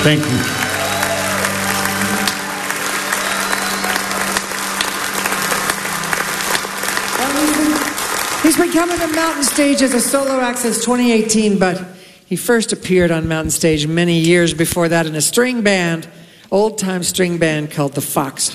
Thank you. He's been coming to Mountain Stage as a solo act since 2018, but he first appeared on Mountain Stage many years before that in a string band, old-time string band called the Fox